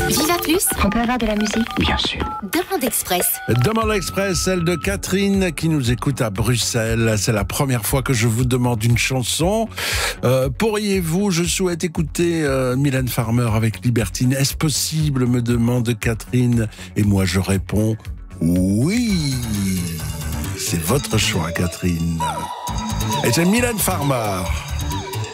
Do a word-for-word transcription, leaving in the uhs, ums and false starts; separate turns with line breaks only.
Viva Plus,
On peut avoir de la musique?
Bien sûr.
Demande Express.
Demande Express, celle de Catherine qui nous écoute à Bruxelles. C'est la première fois que je vous demande une chanson. Euh, pourriez-vous, je souhaite écouter euh, Mylène Farmer avec Libertine. Est-ce possible, me demande Catherine. Et moi je réponds oui. C'est votre choix, Catherine. Et c'est Mylène Farmer.